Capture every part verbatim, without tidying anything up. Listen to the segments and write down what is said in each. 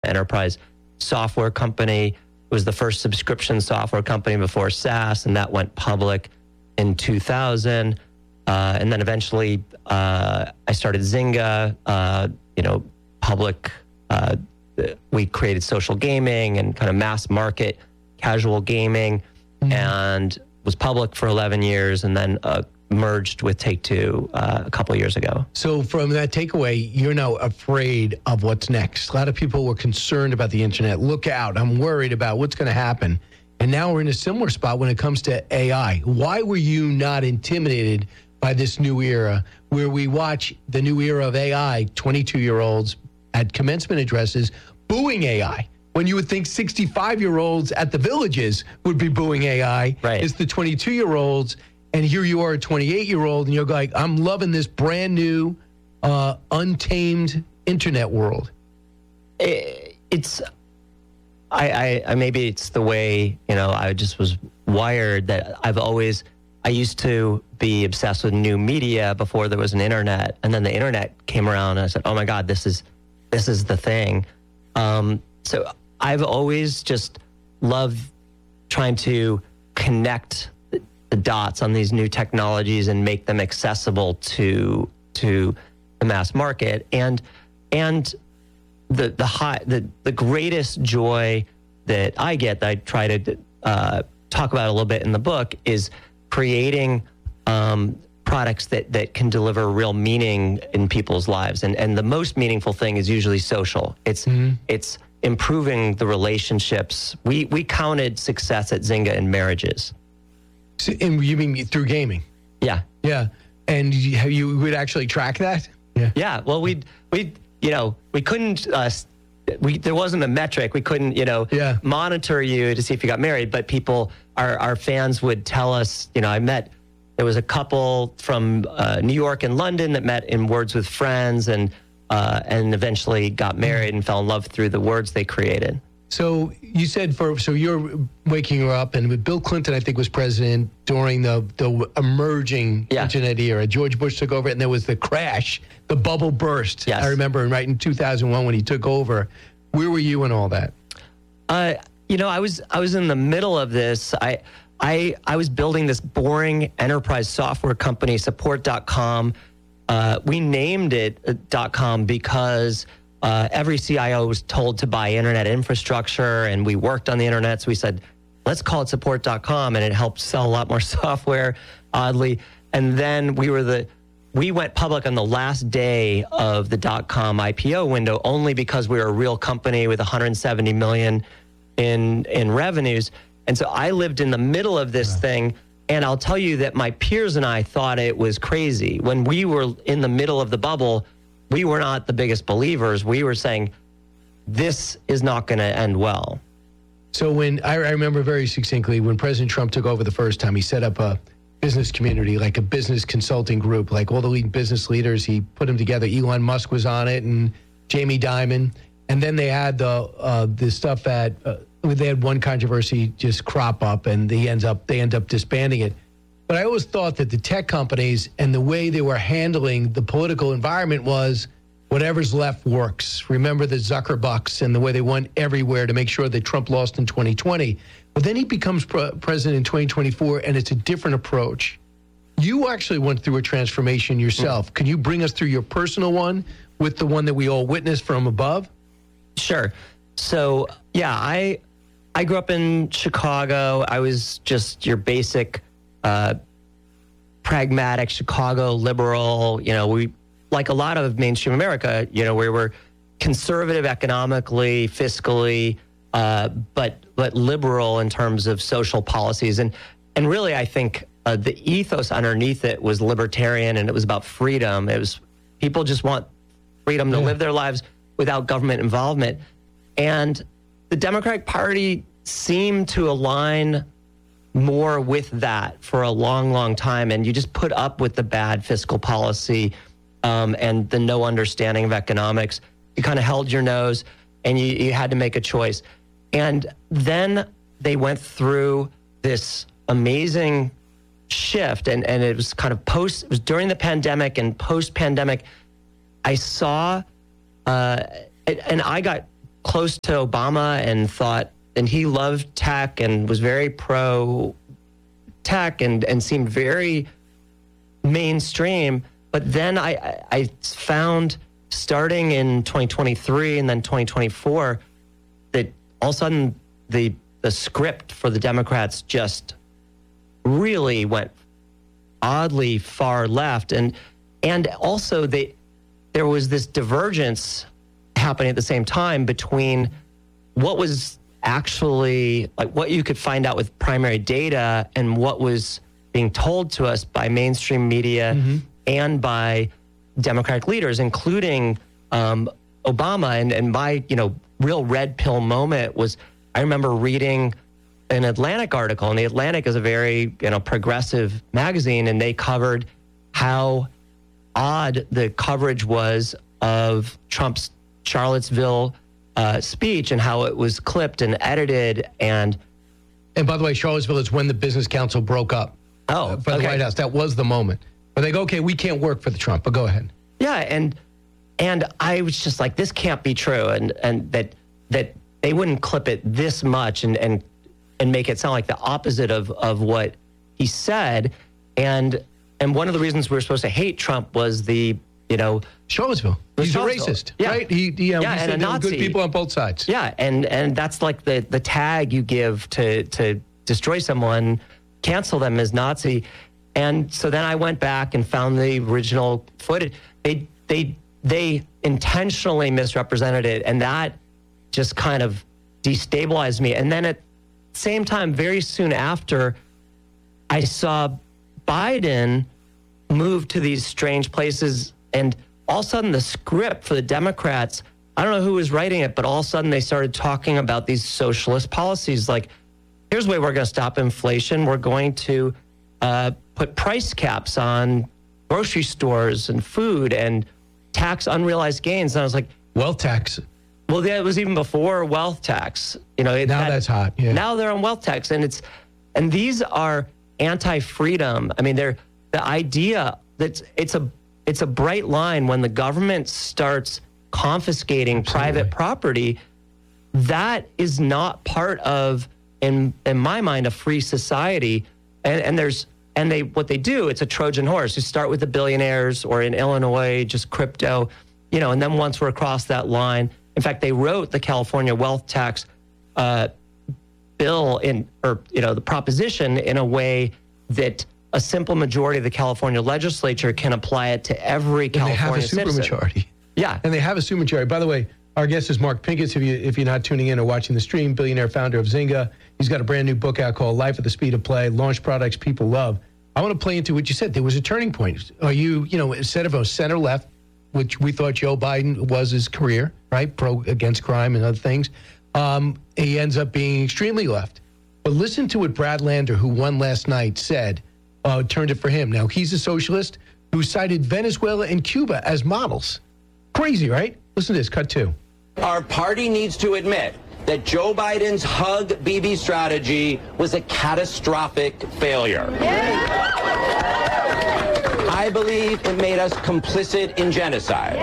enterprise software company. It was the first subscription software company before SaaS, and that went public in two thousand. Uh, and then eventually uh, I started Zynga, uh, you know, public. Uh, we created social gaming and kind of mass market casual gaming, mm-hmm. and was public for eleven years, and then uh, merged with Take-Two uh, a couple of years ago. So from that takeaway, you're now afraid of what's next. A lot of people were concerned about the internet. Look out, I'm worried about what's going to happen. And now we're in a similar spot when it comes to A I. Why were you not intimidated by this new era where we watch the new era of A I, twenty-two-year-olds at commencement addresses booing A I? When you would think sixty-five-year-olds at the villages would be booing A I, right. It's the twenty-two-year-olds. And here you are, a twenty-eight-year-old, and you're like, I'm loving this brand new, uh, untamed internet world. It, it's, I, I, I, maybe it's the way, you know, I just was wired that I've always, I used to be obsessed with new media before there was an internet. And then the internet came around and I said, oh my God, this is, this is the thing. Um, so I've always just loved trying to connect the dots on these new technologies and make them accessible to to the mass market. And and the the high the, the greatest joy that I get, that I try to uh, talk about a little bit in the book, is creating um, products that that can deliver real meaning in people's lives. And and the most meaningful thing is usually social. It's mm-hmm. it's improving the relationships. We we counted success at Zynga in marriages. And you mean through gaming? Yeah. Yeah. And you, you would actually track that? Yeah. Yeah. Well, we we you know we couldn't uh, we there wasn't a metric. We couldn't you know yeah. monitor you to see if you got married. But people, our our fans would tell us. You know, I met there was a couple from uh, New York and London that met in Words with Friends, and uh, and eventually got married and fell in love through the words they created. So you said for so you're waking her up, and Bill Clinton, I think, was president during the the emerging yeah. internet era. George Bush took over, and there was the crash, the bubble burst. Yes. I remember right in two thousand one when he took over. Where were you in all that? Uh, you know, I was I was in the middle of this. I I I was building this boring enterprise software company, support dot com. Uh, we named it .com because Uh, every C I O was told to buy internet infrastructure, and we worked on the internet. So we said, let's call it support dot com, and it helped sell a lot more software, oddly. And then we were the, we went public on the last day of the .com I P O window, only because we were a real company with one hundred seventy million in in revenues. And so I lived in the middle of this yeah. thing, and I'll tell you that my peers and I thought it was crazy. When we were in the middle of the bubble, we were not the biggest believers. We were saying, this is not going to end well. So when I, I remember very succinctly, when President Trump took over the first time, he set up a business community, like a business consulting group, like all the leading business leaders. He put them together. Elon Musk was on it, and Jamie Dimon. And then they had the uh, the stuff at uh, they had one controversy just crop up, and they ends up they end up disbanding it. But I always thought that the tech companies and the way they were handling the political environment was whatever's left works. Remember the Zuckerbucks and the way they went everywhere to make sure that Trump lost in twenty twenty. But then he becomes pre- president in twenty twenty-four, and it's a different approach. You actually went through a transformation yourself. Mm-hmm. Can you bring us through your personal one with the one that we all witnessed from above? Sure. So, yeah, I I grew up in Chicago. I was just your basic Uh, pragmatic Chicago liberal. You know, we, like a lot of mainstream America, you know, we were conservative economically, fiscally, uh, but but liberal in terms of social policies. And and really, I think uh, the ethos underneath it was libertarian, and it was about freedom. It was people just want freedom to yeah. live their lives without government involvement. And the Democratic Party seemed to align more with that for a long, long time. And you just put up with the bad fiscal policy um, and the no understanding of economics. You kind of held your nose, and you, you had to make a choice. And then they went through this amazing shift, and, and it was kind of post, it was during the pandemic and post-pandemic. I saw, uh, and I got close to Obama and thought, and he loved tech and was very pro tech and, and seemed very mainstream. But then I, I found starting in twenty twenty-three and then twenty twenty-four that all of a sudden the the script for the Democrats just really went oddly far left. And and also they there was this divergence happening at the same time between what was actually like what you could find out with primary data and what was being told to us by mainstream media mm-hmm. and by Democratic leaders, including um, Obama. And, and my, you know, real red pill moment was I remember reading an Atlantic article, and the Atlantic is a very, you know, progressive magazine, and they covered how odd the coverage was of Trump's Charlottesville uh, speech and how it was clipped and edited. And and by the way, Charlottesville is when the Business Council broke up. Oh, uh, for okay. the White House. That was the moment. But they go, okay, we can't work for the Trump, but go ahead. Yeah, and and I was just like, this can't be true, and and that that they wouldn't clip it this much and and and make it sound like the opposite of of what he said. And and one of the reasons we were supposed to hate Trump was the, you know, Charlottesville. He's Charlottesville. a racist, Yeah. right? He, he, um, yeah, he and said a there were Nazi. good people on both sides. Yeah, and and that's like the the tag you give to to destroy someone, cancel them as Nazi. And so then I went back and found the original footage. They they they intentionally misrepresented it, and that just kind of destabilized me. And then at the same time, very soon after, I saw Biden move to these strange places, and all of a sudden the script for the Democrats, I don't know who was writing it, but all of a sudden they started talking about these socialist policies like, here's the way we're going to stop inflation. We're going to uh, put price caps on grocery stores and food and tax unrealized gains. And I was like, wealth tax. Well, that was even before wealth tax. You know, it now had, that's hot. Yeah. Now they're on wealth tax, and it's and these are anti-freedom. I mean, they're the idea that it's a it's a bright line when the government starts confiscating Absolutely. private property. That is not part of, in in my mind, a free society. And and there's and they what they do, it's a Trojan horse. You start with the billionaires, or in Illinois, just crypto, you know, and then once we're across that line. In fact, they wrote the California wealth tax uh, bill in, or, you know, the proposition in a way that a simple majority of the California legislature can apply it to every and California they have a citizen. supermajority. Yeah. And they have a supermajority. By the way, our guest is Mark Pincus. If, you, if you're not tuning in or watching the stream, billionaire founder of Zynga. He's got a brand new book out called Life at the Speed of Play, Launch Products People Love. I want to play into what you said. There was a turning point. Are you, you know, instead of a center left, which we thought Joe Biden was his career, right? Pro against crime and other things. Um, he ends up being extremely left. But listen to what Brad Lander, who won last night, said, uh, turned it for him. Now, he's a socialist who cited Venezuela and Cuba as models. Crazy, right? Listen to this, cut two. Our party needs to admit that Joe Biden's hug B B strategy was a catastrophic failure. I believe it made us complicit in genocide.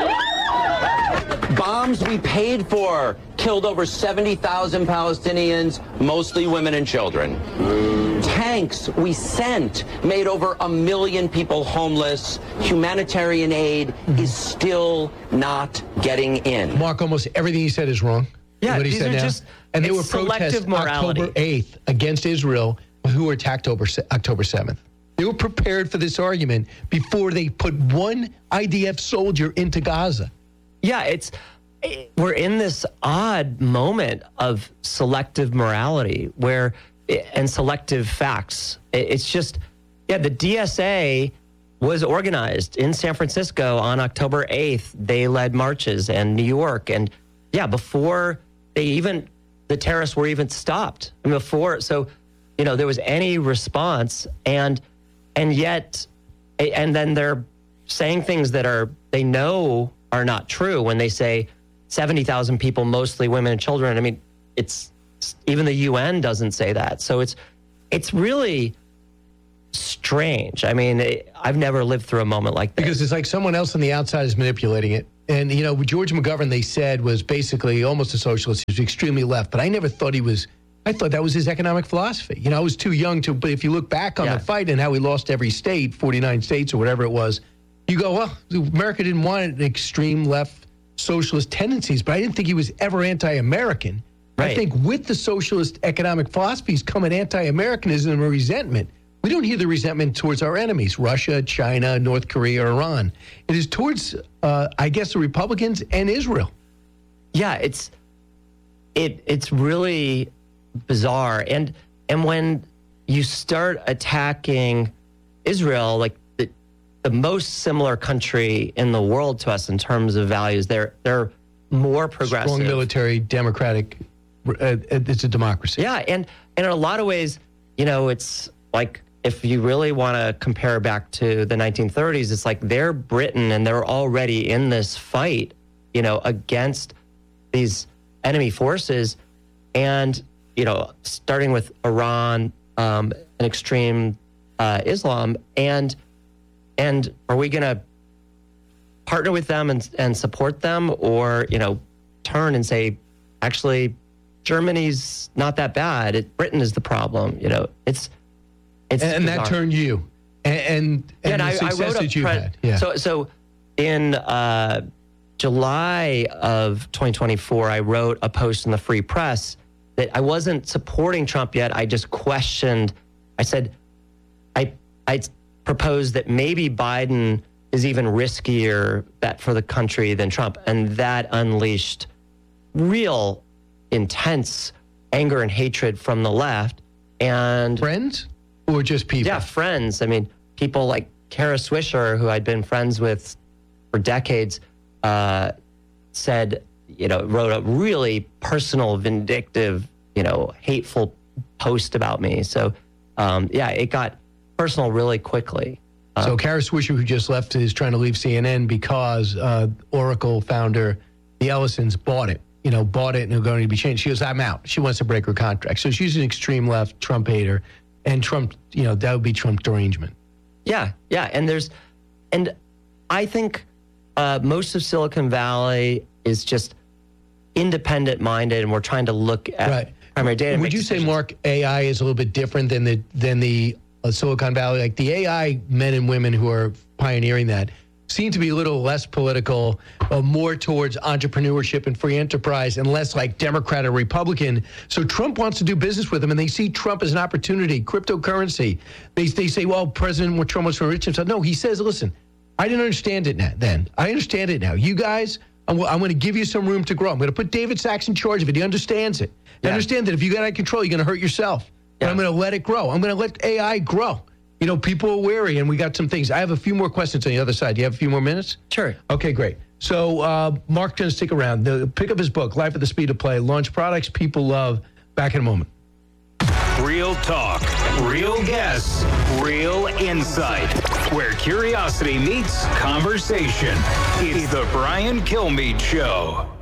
Bombs we paid for killed over seventy thousand Palestinians, mostly women and children. Tanks we sent made over a million people homeless. Humanitarian aid is still not getting in. Mark, almost everything he said is wrong. Yeah, what he these said are now. just and they were it's selective protesting morality. October eighth against Israel, who were attacked over October seventh. They were prepared for this argument before they put one I D F soldier into Gaza. Yeah, it's we're in this odd moment of selective morality where and selective facts. It's just, yeah, the D S A was organized in San Francisco on October eighth. They led marches, and New York, and yeah, before they even the terrorists were even stopped. I mean, before, so you know, there was any response, and and yet, and then they're saying things that are they know are not true when they say seventy thousand people, mostly women and children. I mean, it's even the U N doesn't say that. So it's it's really strange. I mean, it, I've never lived through a moment like that. Because it's like someone else on the outside is manipulating it. And, you know, George McGovern, they said, was basically almost a socialist. He was extremely left. But I never thought he was, I thought that was his economic philosophy. You know, I was too young to, but if you look back on yeah. the fight and how he lost every state, forty-nine states or whatever it was, you go, well, America didn't want an extreme left socialist tendencies, but I didn't think he was ever anti-American. Right. I think with the socialist economic philosophies come an anti-Americanism and a resentment. We don't hear the resentment towards our enemies, Russia, China, North Korea, Iran. It is towards, uh, I guess, the Republicans and Israel. Yeah, it's it it's really bizarre. And and when you start attacking Israel, like the, the most similar country in the world to us in terms of values, they're they're more progressive. Strong military, democratic. Uh, it's a democracy. Yeah, and, and in a lot of ways, you know, it's like if you really want to compare back to the nineteen thirties, it's like they're Britain and they're already in this fight, you know, against these enemy forces. And, you know, starting with Iran um, and extreme uh, Islam. And and are we going to partner with them and, and support them, or, you know, turn and say, actually, Germany's not that bad. It, Britain is the problem. You know, it's it's and, and that bizarre. turned you and and, Yeah, and and the I, I success wrote a that you pre- had. Yeah. So so in uh, July of twenty twenty-four, I wrote a post in the Free Press that I wasn't supporting Trump yet. I just questioned. I said, I I proposed that maybe Biden is even riskier bet for the country than Trump, and that unleashed real intense anger and hatred from the left. And friends or just people? yeah, friends. I mean, people like Kara Swisher, who I'd been friends with for decades, uh, said, you know, wrote a really personal, vindictive, you know, hateful post about me. So, um, yeah, it got personal really quickly. Uh, So Kara Swisher, who just left, is trying to leave C N N because uh, Oracle founder, the Ellisons, bought it. You know, bought it and are going to be changed. She goes, I'm out. She wants to break her contract. So she's an extreme left Trump hater. And Trump, you know, that would be Trump derangement. Yeah, yeah. And there's, and I think uh, most of Silicon Valley is just independent minded, and we're trying to look at Right. primary data. and Would make you say, decisions. Mark, A I is a little bit different than the than the uh, Silicon Valley? Like the A I men and women who are pioneering that seem to be a little less political, uh, more towards entrepreneurship and free enterprise, and less like Democrat or Republican. So Trump wants to do business with them, and they see Trump as an opportunity. Cryptocurrency. They they say, well, President Trump wants to enrich himself. No, he says, listen, I didn't understand it then. I understand it now. You guys, I'm, I'm going to give you some room to grow. I'm going to put David Sachs in charge of it. He understands it. He Yeah. understands that if you get out of control, you're going to hurt yourself. But Yeah. I'm going to let it grow. I'm going to let A I grow. You know, people are wary, and we got some things. I have a few more questions on the other side. Do you have a few more minutes? Sure. Okay, great. So uh, Mark's going to stick around. The, pick up his book, Life at the Speed of Play, launch products people love. Back in a moment. Real talk, real guests, real insight. Where curiosity meets conversation. It's the Brian Kilmeade Show.